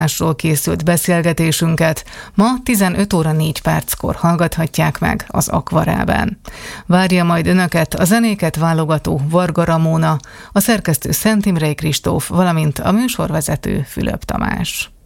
Másról készült beszélgetésünket ma 15 óra 4 perckor hallgathatják meg az Akvarelben. Várja majd önöket a zenéket válogató Varga Ramóna, a szerkesztő Szent Imrei Kristóf, valamint a műsorvezető Fülöp Tamás.